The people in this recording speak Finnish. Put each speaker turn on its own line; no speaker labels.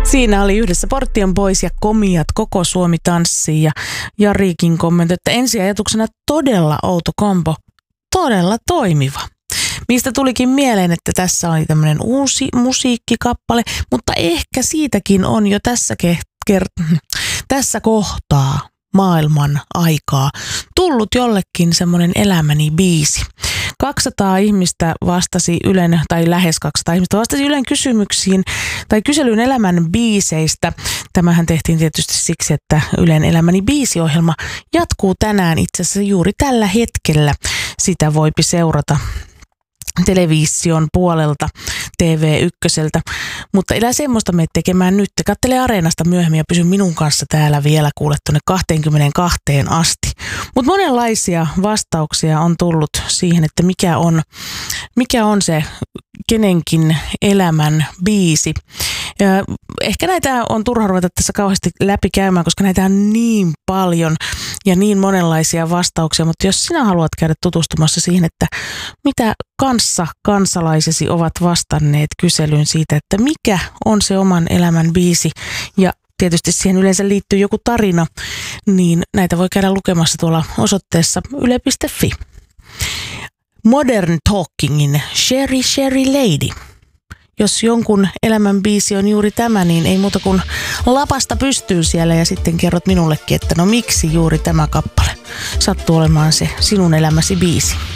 Siinä oli yhdessä Portion Boys ja Komiat, Koko Suomi tanssii ja Jarikin kommentoi, että ensiajatuksena todella outo kombo, todella toimiva. Mistä tulikin mieleen, että tässä oli tämmöinen uusi musiikkikappale, mutta ehkä siitäkin on jo tässä kohtaa maailman aikaa tullut jollekin semmoinen elämäni biisi. 200 ihmistä vastasi Ylen, tai lähes 200 ihmistä vastasi Ylen kysymyksiin tai kyselyyn elämän biiseistä. Tämähän tehtiin tietysti siksi, että Ylen elämäni biisiohjelma jatkuu tänään itse asiassa juuri tällä hetkellä. Sitä voipi seurata television puolelta, TV1. Mutta elää semmoista me tekemään nyt. Kattele Areenasta myöhemmin ja pysy minun kanssa täällä vielä kuule tuonne 22 asti. Mutta monenlaisia vastauksia on tullut siihen, että mikä on se kenenkin elämän biisi. Ja ehkä näitä on turha ruveta tässä kauheasti läpikäymään, koska näitä on niin paljon ja niin monenlaisia vastauksia. Mutta jos sinä haluat käydä tutustumassa siihen, että mitä kansalaisesi ovat vastanneet kyselyyn siitä, että mikä on se oman elämän biisi ja tietysti siihen yleensä liittyy joku tarina, niin näitä voi käydä lukemassa tuolla osoitteessa yle.fi. Modern Talkingin Sherry Sherry Lady. Jos jonkun elämän biisi on juuri tämä, niin ei muuta kuin lapasta pystyy siellä ja sitten kerrot minullekin, että no miksi juuri tämä kappale sattuu olemaan se sinun elämäsi biisi.